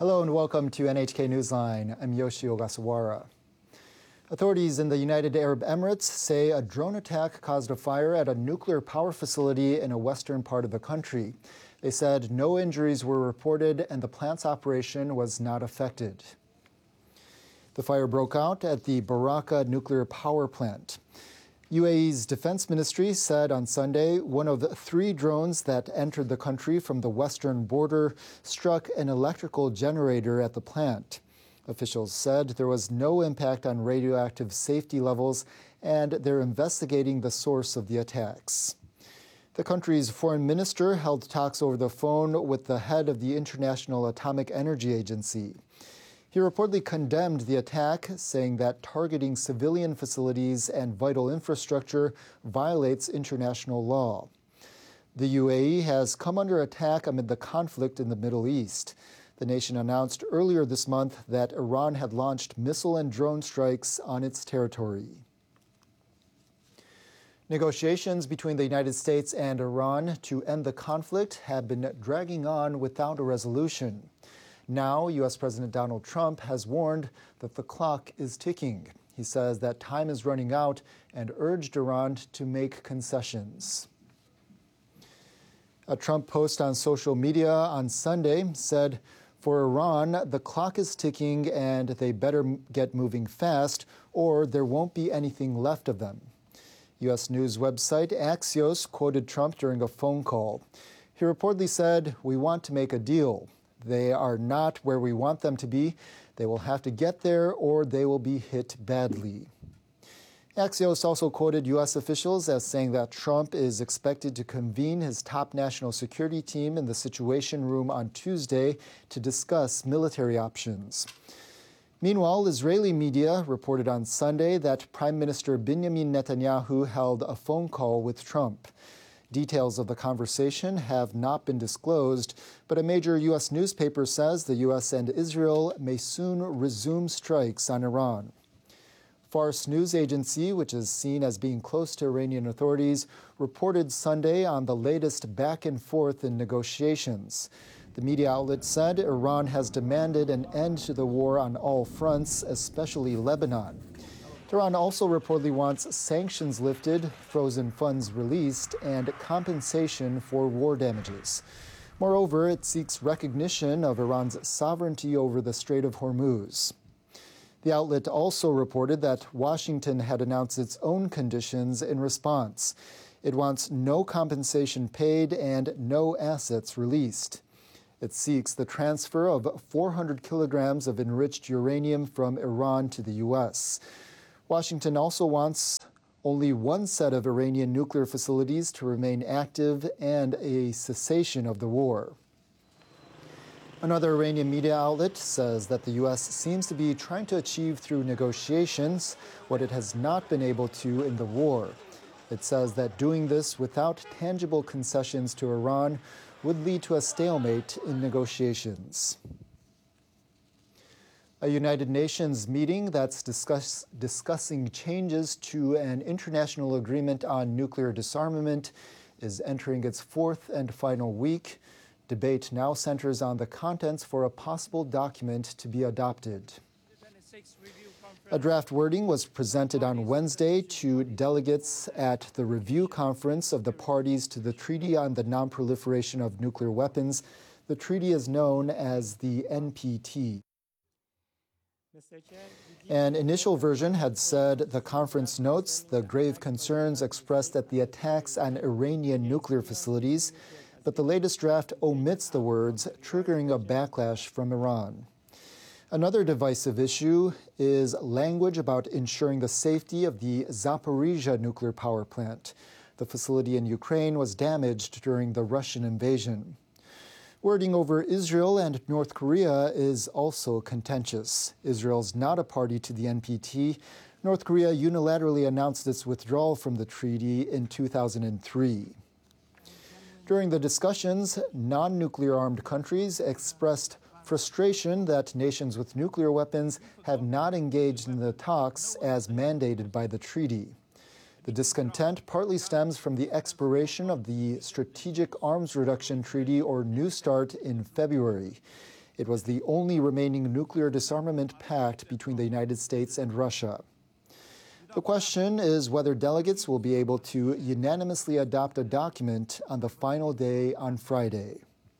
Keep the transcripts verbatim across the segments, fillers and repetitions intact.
Hello and welcome to N H K Newsline. I'm Yoshi Ogasawara. Authorities in the United Arab Emirates say a drone attack caused a fire at a nuclear power facility in a western part of the country. They said no injuries were reported and the plant's operation was not affected. The fire broke out at the Barakah nuclear power plant. U A E's defense ministry said on Sunday one of the three drones that entered the country from the western border struck an electrical generator at the plant. Officials said there was no impact on radioactive safety levels, and they're investigating the source of the attacks. The country's foreign minister held talks over the phone with the head of the International Atomic Energy Agency. He reportedly condemned the attack, saying that targeting civilian facilities and vital infrastructure violates international law. The U A E has come under attack amid the conflict in the Middle East. The nation announced earlier this month that Iran had launched missile and drone strikes on its territory. Negotiations between the United States and Iran to end the conflict have been dragging on without a resolution. Now, U S President Donald Trump has warned that the clock is ticking. He says that time is running out and urged Iran to make concessions. A Trump post on social media on Sunday said, "For Iran, the clock is ticking and they better get moving fast or there won't be anything left of them." U S news website Axios quoted Trump during a phone call. He reportedly said, "We want to make a deal. They are not where we want them to be. They will have to get there or they will be hit badly." Axios also quoted U S officials as saying that Trump is expected to convene his top national security team in the Situation Room on Tuesday to discuss military options. Meanwhile, Israeli media reported on Sunday that Prime Minister Benjamin Netanyahu held a phone call with Trump. Details of the conversation have not been disclosed, but a major U S newspaper says the U S and Israel may soon resume strikes on Iran. Fars news agency, which is seen as being close to Iranian authorities, reported Sunday on the latest back and forth in negotiations. The media outlet said Iran has demanded an end to the war on all fronts, especially Lebanon. Iran also reportedly wants sanctions lifted, frozen funds released, and compensation for war damages. Moreover, it seeks recognition of Iran's sovereignty over the Strait of Hormuz. The outlet also reported that Washington had announced its own conditions in response. It wants no compensation paid and no assets released. It seeks the transfer of four hundred kilograms of enriched uranium from Iran to the U S. Washington also wants only one set of Iranian nuclear facilities to remain active and a cessation of the war. Another Iranian media outlet says that the U S seems to be trying to achieve through negotiations what it has not been able to in the war. It says that doing this without tangible concessions to Iran would lead to a stalemate in negotiations. A United Nations meeting that's discuss, discussing changes to an international agreement on nuclear disarmament is entering its fourth and final week. Debate now centers on the contents for a possible document to be adopted. A draft wording was presented on Wednesday to delegates at the review conference of the parties to the Treaty on the Non-Proliferation of Nuclear Weapons. The treaty is known as the N P T. An initial version had said the conference notes the grave concerns expressed at the attacks on Iranian nuclear facilities, but the latest draft omits the words, triggering a backlash from Iran. Another divisive issue is language about ensuring the safety of the Zaporizhzhia nuclear power plant. The facility in Ukraine was damaged during the Russian invasion. Wording over Israel and North Korea is also contentious. Israel's not a party to the N P T. North Korea unilaterally announced its withdrawal from the treaty in two thousand three. During the discussions, non-nuclear armed countries expressed frustration that nations with nuclear weapons have not engaged in the talks as mandated by the treaty. The discontent partly stems from the expiration of the Strategic Arms Reduction Treaty, or New START, in February. It was the only remaining nuclear disarmament pact between the United States and Russia. The question is whether delegates will be able to unanimously adopt a document on the final day on Friday.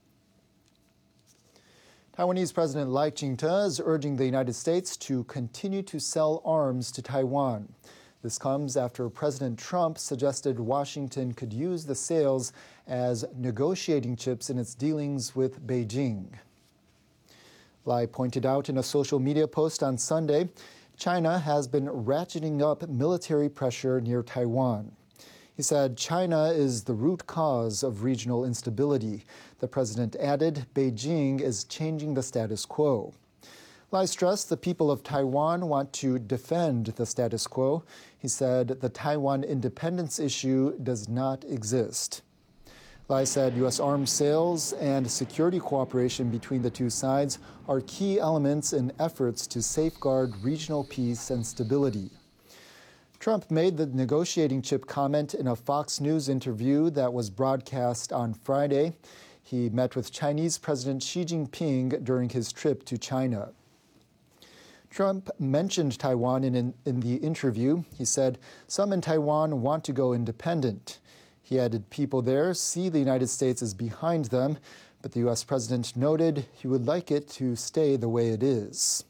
Taiwanese President Lai Ching-te is urging the United States to continue to sell arms to Taiwan. This comes after President Trump suggested Washington could use the sales as negotiating chips in its dealings with Beijing. Lai pointed out in a social media post on Sunday, China has been ratcheting up military pressure near Taiwan. He said China is the root cause of regional instability. The president added Beijing is changing the status quo. Lai stressed the people of Taiwan want to defend the status quo. He said the Taiwan independence issue does not exist. Lai said U S arms sales and security cooperation between the two sides are key elements in efforts to safeguard regional peace and stability. Trump made the negotiating chip comment in a Fox News interview that was broadcast on Friday. He met with Chinese President Xi Jinping during his trip to China. Trump mentioned Taiwan in, in, in the interview. He said some in Taiwan want to go independent. He added people there see the United States as behind them, but the U S president noted he would like it to stay the way it is.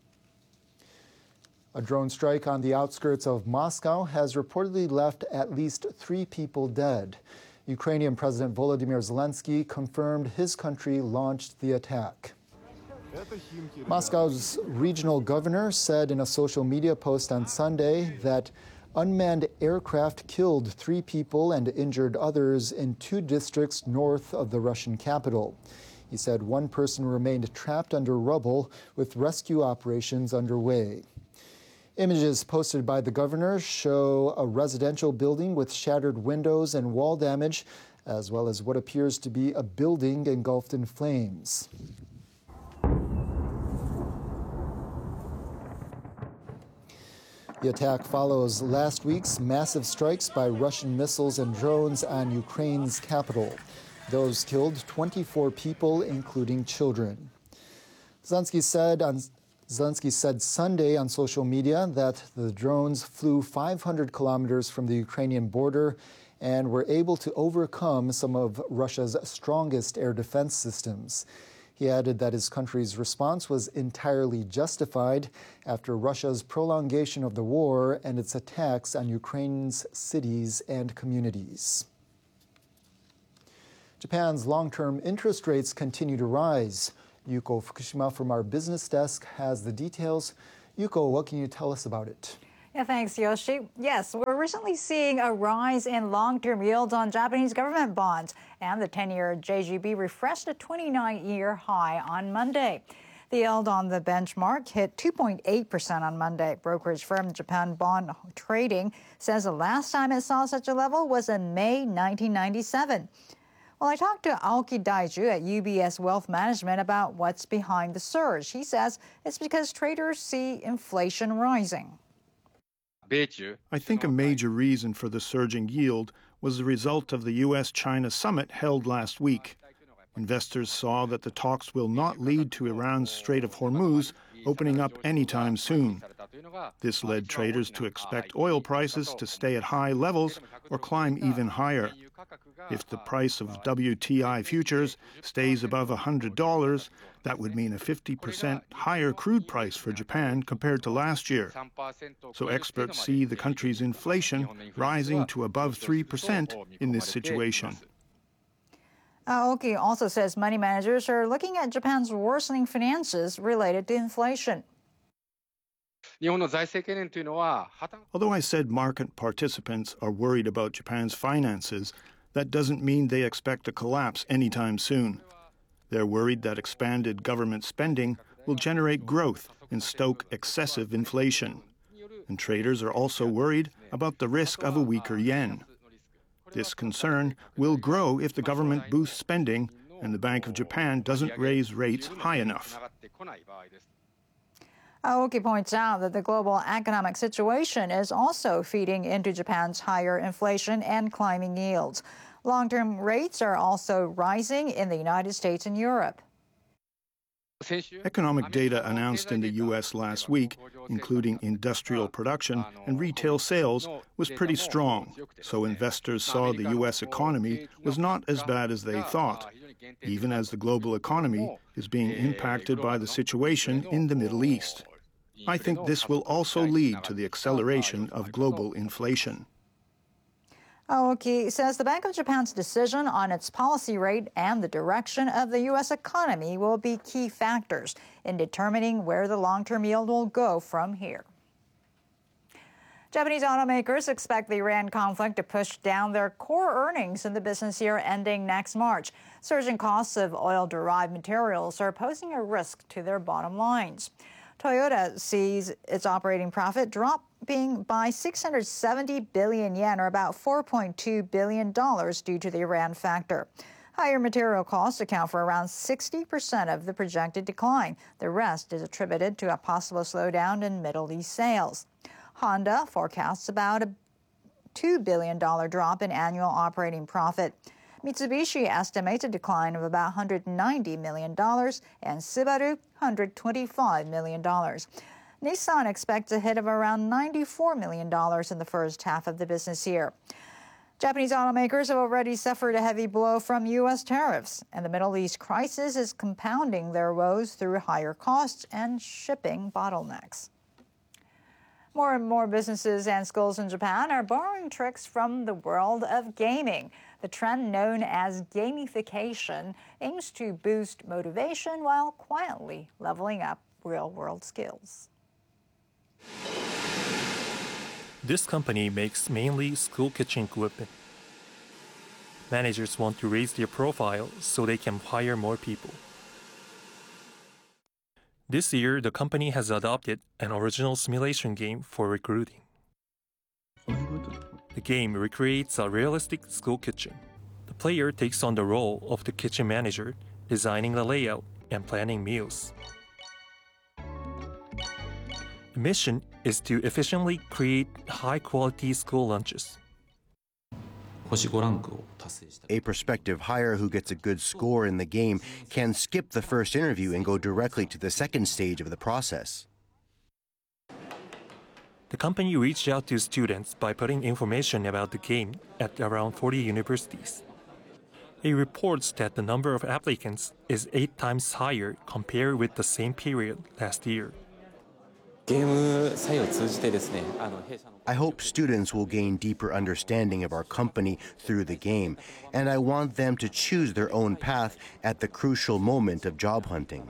A drone strike on the outskirts of Moscow has reportedly left at least three people dead. Ukrainian President Volodymyr Zelensky confirmed his country launched the attack. Moscow's regional governor said in a social media post on Sunday that unmanned aircraft killed three people and injured others in two districts north of the Russian capital. He said one person remained trapped under rubble with rescue operations underway. Images posted by the governor show a residential building with shattered windows and wall damage, as well as what appears to be a building engulfed in flames. The attack follows last week's massive strikes by Russian missiles and drones on Ukraine's capital. Those killed twenty-four people, including children. Zelensky said on Zelensky said Sunday on social media that the drones flew five hundred kilometers from the Ukrainian border and were able to overcome some of Russia's strongest air defense systems. He added that his country's response was entirely justified after Russia's prolongation of the war and its attacks on Ukraine's cities and communities. Japan's long-term interest rates continue to rise. Yuko Fukushima from our business desk has the details. Yuko, what can you tell us about it? Yeah, thanks, Yoshi. Yes, we're recently seeing a rise in long-term yields on Japanese government bonds, and the ten-year J G B refreshed a twenty-nine year high on Monday. The yield on the benchmark hit two point eight percent on Monday. Brokerage firm Japan Bond Trading says the last time it saw such a level was in May nineteen ninety-seven. Well, I talked to Aoki Daiju at U B S Wealth Management about what's behind the surge. He says it's because traders see inflation rising. I think a major reason for the surging yield was the result of the U S China summit held last week. Investors saw that the talks will not lead to Iran's Strait of Hormuz opening up anytime soon. This led traders to expect oil prices to stay at high levels or climb even higher. If the price of W T I futures stays above one hundred dollars, that would mean a fifty percent higher crude price for Japan compared to last year. So experts see the country's inflation rising to above three percent in this situation. Aoki also says money managers are looking at Japan's worsening finances related to inflation. Although I said market participants are worried about Japan's finances, that doesn't mean they expect a collapse anytime soon. They're worried that expanded government spending will generate growth and stoke excessive inflation. And traders are also worried about the risk of a weaker yen. This concern will grow if the government boosts spending and the Bank of Japan doesn't raise rates high enough. Aoki points out that the global economic situation is also feeding into Japan's higher inflation and climbing yields. Long-term rates are also rising in the United States and Europe. Economic data announced in the U S last week, including industrial production and retail sales, was pretty strong, so investors saw the U S economy was not as bad as they thought, even as the global economy is being impacted by the situation in the Middle East. I think this will also lead to the acceleration of global inflation. Aoki says the Bank of Japan's decision on its policy rate and the direction of the U S economy will be key factors in determining where the long-term yield will go from here. Japanese automakers expect the Iran conflict to push down their core earnings in the business year ending next March. Surging costs of oil-derived materials are posing a risk to their bottom lines. Toyota sees its operating profit dropping by six hundred seventy billion yen, or about four point two billion dollars, due to the Iran factor. Higher material costs account for around sixty percent of the projected decline. The rest is attributed to a possible slowdown in Middle East sales. Honda forecasts about a two billion dollars drop in annual operating profit. Mitsubishi estimates a decline of about one hundred ninety million dollars, and Subaru one hundred twenty-five million dollars. Nissan expects a hit of around ninety-four million dollars in the first half of the business year. Japanese automakers have already suffered a heavy blow from U S tariffs, and the Middle East crisis is compounding their woes through higher costs and shipping bottlenecks. More and more businesses and schools in Japan are borrowing tricks from the world of gaming. The trend known as gamification aims to boost motivation while quietly leveling up real-world skills. This company makes mainly school kitchen equipment. Managers want to raise their profile so they can hire more people. This year, the company has adopted an original simulation game for recruiting. The game recreates a realistic school kitchen. The player takes on the role of the kitchen manager, designing the layout and planning meals. The mission is to efficiently create high-quality school lunches. A prospective hire who gets a good score in the game can skip the first interview and go directly to the second stage of the process. The company reached out to students by putting information about the game at around forty universities. It reports that the number of applicants is eight times higher compared with the same period last year. I hope students will gain deeper understanding of our company through the game, and I want them to choose their own path at the crucial moment of job hunting.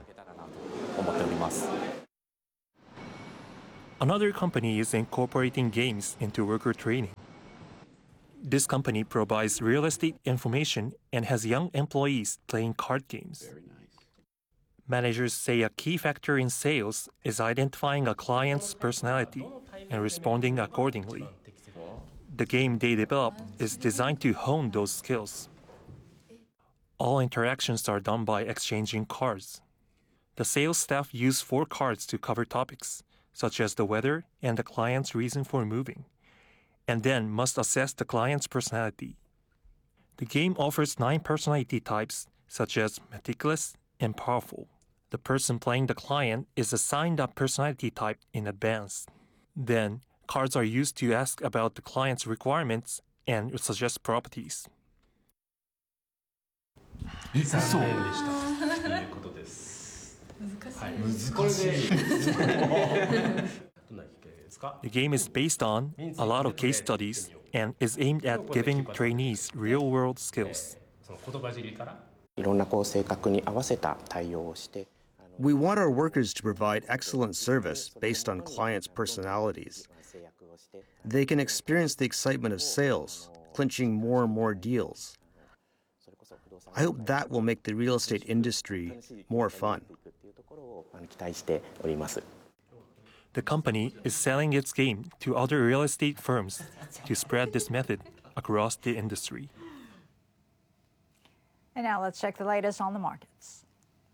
Another company is incorporating games into worker training. This company provides real estate information and has young employees playing card games. Managers say a key factor in sales is identifying a client's personality and responding accordingly. The game they develop is designed to hone those skills. All interactions are done by exchanging cards. The sales staff use four cards to cover topics, such as the weather and the client's reason for moving, and then must assess the client's personality. The game offers nine personality types, such as meticulous and powerful. The person playing the client is assigned a personality type in advance. Then, cards are used to ask about the client's requirements and suggest properties. The game is based on a lot of case studies and is aimed at giving trainees real-world skills. We want our workers to provide excellent service based on clients' personalities. They can experience the excitement of sales, clinching more and more deals. I hope that will make the real estate industry more fun. The company is selling its game to other real estate firms to spread this method across the industry. And now let's check the latest on the markets.